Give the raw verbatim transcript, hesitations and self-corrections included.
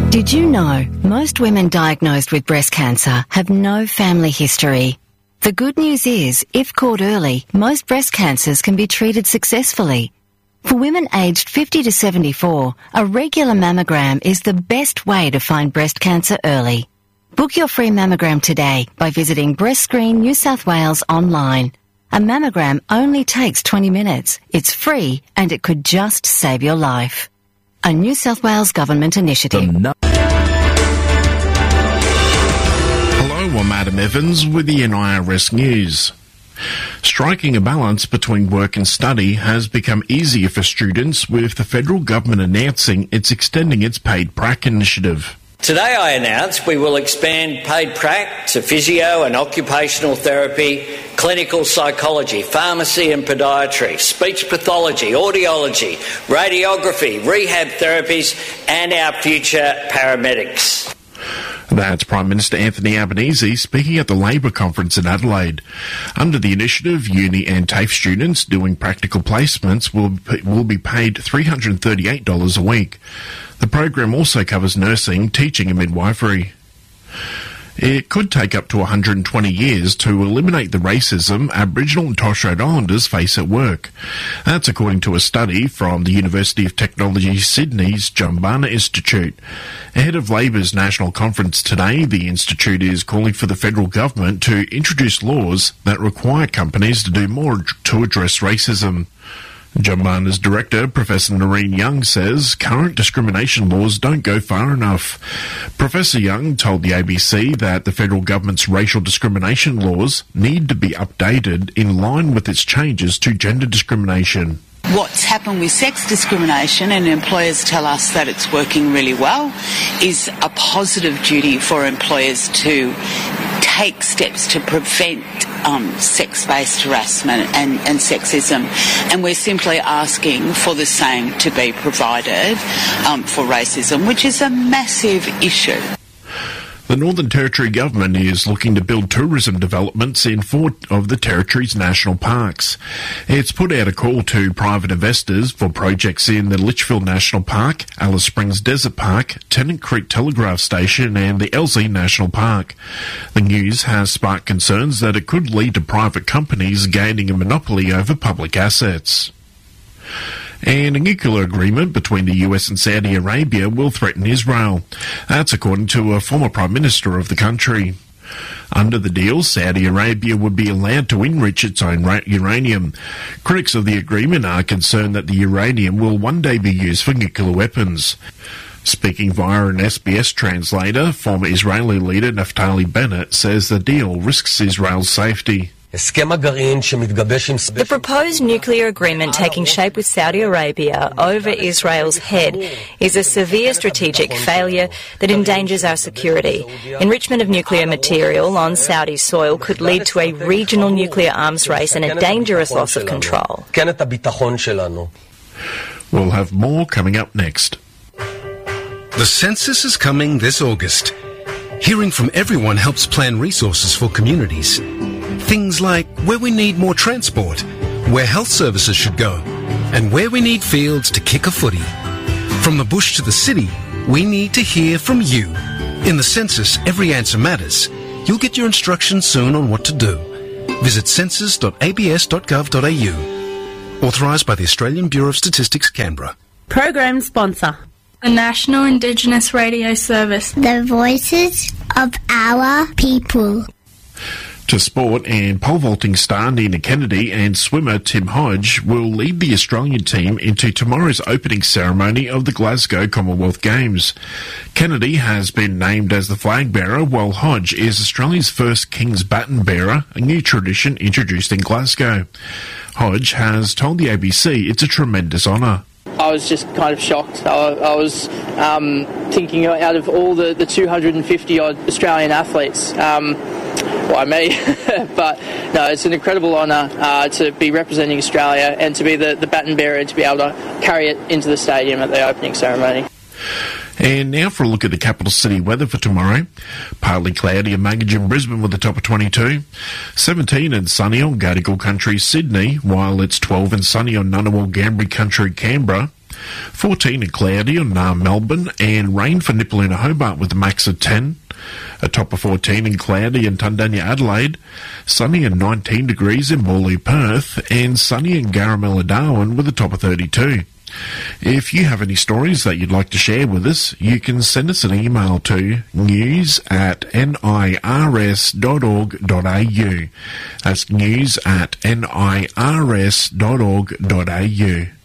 Did you know most women diagnosed with breast cancer have no family history? The good news is, if caught early, most breast cancers can be treated successfully. For women aged fifty to seventy-four, a regular mammogram is the best way to find breast cancer early. Book your free mammogram today by visiting Breast Screen New South Wales online. A mammogram only takes twenty minutes. It's free and it could just save your life. A New South Wales Government initiative. Hello, I'm Adam Evans with the N I R S News. Striking a balance between work and study has become easier for students, with the federal government announcing it's extending its Paid Prac initiative. Today I announced we will expand Paid Prac to physio and occupational therapy, clinical psychology, pharmacy and podiatry, speech pathology, audiology, radiography, rehab therapies and our future paramedics. That's Prime Minister Anthony Albanese speaking at the Labor Conference in Adelaide. Under the initiative, uni and TAFE students doing practical placements will will be paid three hundred thirty-eight dollars a week. The program also covers nursing, teaching and midwifery. It could take up to one hundred twenty years to eliminate the racism Aboriginal and Torres Strait Islanders face at work. That's according to a study from the University of Technology Sydney's Jumbunna Institute. Ahead of Labor's national conference today, the institute is calling for the federal government to introduce laws that require companies to do more to address racism. Jumbunna's director, Professor Noreen Young, says current discrimination laws don't go far enough. Professor Young told the A B C that the federal government's racial discrimination laws need to be updated in line with its changes to gender discrimination. What's happened with sex discrimination, and employers tell us that it's working really well, is a positive duty for employers to take steps to prevent um, sex-based harassment and, and sexism. And we're simply asking for the same to be provided um, for racism, which is a massive issue. The Northern Territory Government is looking to build tourism developments in four of the Territory's national parks. It's put out a call to private investors for projects in the Litchfield National Park, Alice Springs Desert Park, Tennant Creek Telegraph Station and the Elsey National Park. The news has sparked concerns that it could lead to private companies gaining a monopoly over public assets. And a nuclear agreement between the U S and Saudi Arabia will threaten Israel. That's according to a former Prime Minister of the country. Under the deal, Saudi Arabia would be allowed to enrich its own uranium. Critics of the agreement are concerned that the uranium will one day be used for nuclear weapons. Speaking via an S B S translator, former Israeli leader Naftali Bennett says the deal risks Israel's safety. The proposed nuclear agreement taking shape with Saudi Arabia over Israel's head is a severe strategic failure that endangers our security. Enrichment of nuclear material on Saudi soil could lead to a regional nuclear arms race and a dangerous loss of control. We'll have more coming up next. The census is coming this August. Hearing from everyone helps plan resources for communities. Things like where we need more transport, where health services should go, and where we need fields to kick a footy. From the bush to the city, we need to hear from you. In the census, every answer matters. You'll get your instructions soon on what to do. Visit census dot a b s dot gov dot a u. Authorised by the Australian Bureau of Statistics, Canberra. Program sponsor. The National Indigenous Radio Service. The voices of our people. To sport, and pole vaulting star Nina Kennedy and swimmer Tim Hodge will lead the Australian team into tomorrow's opening ceremony of the Glasgow Commonwealth Games. Kennedy has been named as the flag bearer, while Hodge is Australia's first King's Baton bearer, a new tradition introduced in Glasgow. Hodge has told the A B C it's a tremendous honour. I was just kind of shocked. I, I was um, thinking out of all the, the two hundred fifty odd Australian athletes, um, why me? But no, it's an incredible honour uh, to be representing Australia and to be the, the baton bearer and to be able to carry it into the stadium at the opening ceremony. And now for a look at the capital city weather for tomorrow. Partly cloudy and muggage in Brisbane with a top of twenty-two. seventeen and sunny on Gadigal Country, Sydney, while it's twelve and sunny on Ngunnawal, Gambri Country, Canberra. fourteen and cloudy on uh, Melbourne, and rain for Nipaluna Hobart with a max of ten. A top of fourteen and cloudy in Tundanya Adelaide, sunny and nineteen degrees in Morley Perth, and sunny in Garamella Darwin with a top of thirty-two. If you have any stories that you'd like to share with us, you can send us an email to news at nirs dot org dot a u. That's news at nirs dot org dot a u.